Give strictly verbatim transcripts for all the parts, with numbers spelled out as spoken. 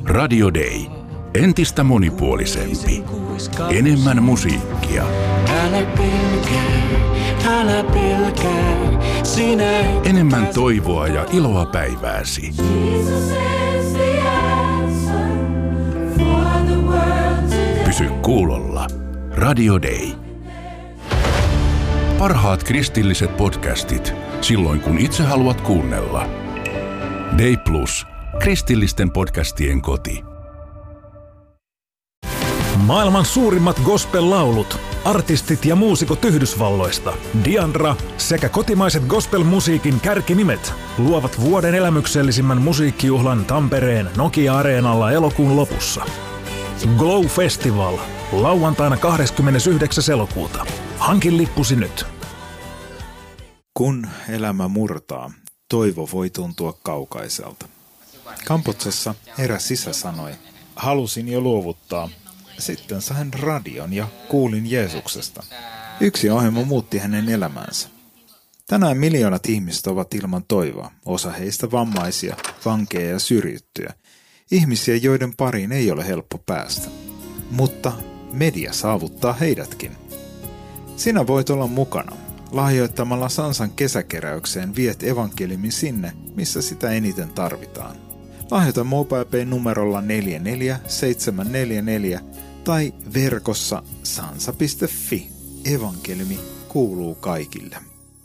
Radio Day. Entistä monipuolisempi. Enemmän musiikkia. Älä pelkää, älä pelkää, sinä et... Enemmän toivoa ja iloa päivääsi. Pysy kuulolla. Radio Day. Parhaat kristilliset podcastit silloin kun itse haluat kuunnella. Day Plus. Kristillisten podcastien koti. Maailman suurimmat gospel-laulut, artistit ja muusikot Yhdysvalloista, Diandra sekä kotimaiset gospel-musiikin kärkinimet luovat vuoden elämyksellisimmän musiikkijuhlan Tampereen Nokia-areenalla elokuun lopussa. Glow Festival, lauantaina kahdeskymmenesyhdeksäs elokuuta. Hankin lippusi nyt. Kun elämä murtaa, toivo voi tuntua kaukaiselta. Kamputsessa eräs isä sanoi, halusin jo luovuttaa. Sitten sain radion ja kuulin Jeesuksesta. Yksi ohjelma muutti hänen elämäänsä. Tänään miljoonat ihmiset ovat ilman toivoa, osa heistä vammaisia, vankeja ja syrjittyjä. Ihmisiä, joiden pariin ei ole helppo päästä. Mutta media saavuttaa heidätkin. Sinä voit olla mukana. Lahjoittamalla Sansan kesäkeräykseen viet evankeliumin sinne, missä sitä eniten tarvitaan. Lahjoita MobilePay-numerolla neljä neljä seitsemän neljä neljä tai verkossa sansa piste fi. Evankeliumi kuuluu kaikille.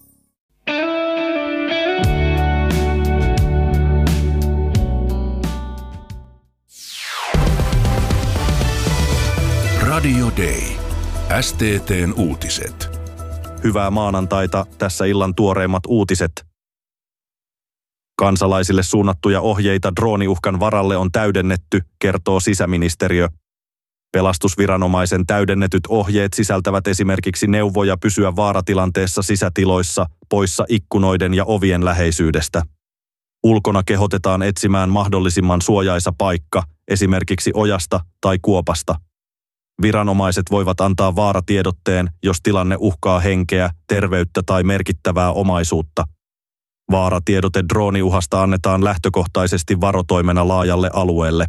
Radio Day. S T T:n uutiset. Hyvää maanantaita, tässä illan tuoreimmat uutiset. Kansalaisille suunnattuja ohjeita drooniuhkan varalle on täydennetty, kertoo sisäministeriö. Pelastusviranomaisen täydennetyt ohjeet sisältävät esimerkiksi neuvoja pysyä vaaratilanteessa sisätiloissa, poissa ikkunoiden ja ovien läheisyydestä. Ulkona kehotetaan etsimään mahdollisimman suojaisa paikka, esimerkiksi ojasta tai kuopasta. Viranomaiset voivat antaa vaaratiedotteen, jos tilanne uhkaa henkeä, terveyttä tai merkittävää omaisuutta. Vaaratiedote drooniuhasta annetaan lähtökohtaisesti varotoimena laajalle alueelle.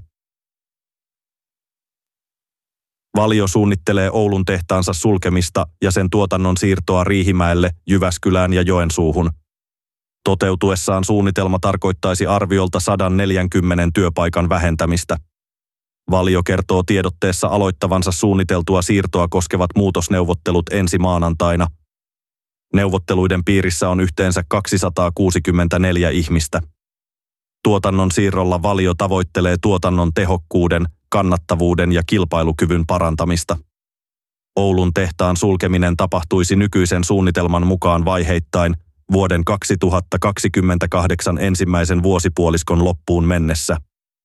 Valio suunnittelee Oulun tehtaansa sulkemista ja sen tuotannon siirtoa Riihimäelle, Jyväskylään ja Joensuuhun. Toteutuessaan suunnitelma tarkoittaisi arviolta sata neljäkymmentä työpaikan vähentämistä. Valio kertoo tiedotteessa aloittavansa suunniteltua siirtoa koskevat muutosneuvottelut ensi maanantaina. Neuvotteluiden piirissä on yhteensä kaksisataakuusikymmentäneljä ihmistä. Tuotannon siirrolla Valio tavoittelee tuotannon tehokkuuden, kannattavuuden ja kilpailukyvyn parantamista. Oulun tehtaan sulkeminen tapahtuisi nykyisen suunnitelman mukaan vaiheittain vuoden kaksituhattakaksikymmentäkahdeksan ensimmäisen vuosipuoliskon loppuun mennessä.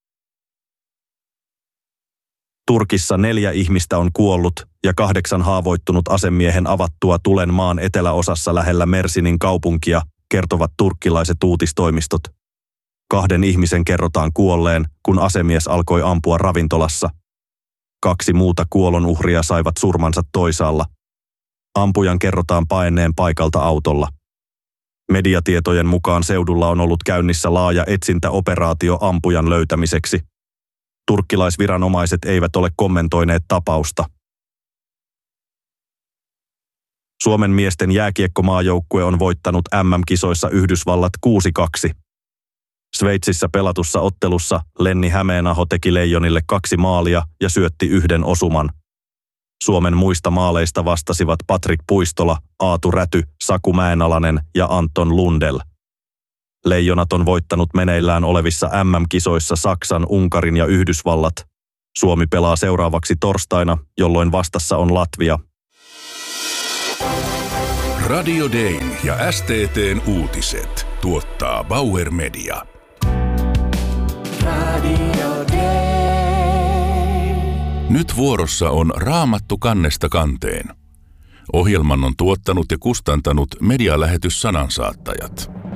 Turkissa neljä ihmistä on kuollut ja kahdeksan haavoittunut asemiehen avattua tulen maan eteläosassa lähellä Mersinin kaupunkia, kertovat turkkilaiset uutistoimistot. Kahden ihmisen kerrotaan kuolleen, kun asemies alkoi ampua ravintolassa. Kaksi muuta kuolonuhria saivat surmansa toisaalla. Ampujan kerrotaan paenneen paikalta autolla. Mediatietojen mukaan seudulla on ollut käynnissä laaja etsintäoperaatio ampujan löytämiseksi. Turkkilaisviranomaiset eivät ole kommentoineet tapausta. Suomen miesten jääkiekkomaajoukkue on voittanut M M-kisoissa Yhdysvallat kuusi kaksi. Sveitsissä pelatussa ottelussa Lenni Hämeenaho teki Leijonille kaksi maalia ja syötti yhden osuman. Suomen muista maaleista vastasivat Patrik Puistola, Aatu Räty, Saku Mäenalanen ja Anton Lundell. Leijonat on voittanut meneillään olevissa M M-kisoissa Saksan, Unkarin ja Yhdysvallat. Suomi pelaa seuraavaksi torstaina, jolloin vastassa on Latvia. Radio Dayn ja S T T:n uutiset tuottaa Bauer Media. Radio Day. Nyt vuorossa on Raamattu kannesta kanteen. Ohjelman on tuottanut ja kustantanut medialähetys Sanansaattajat.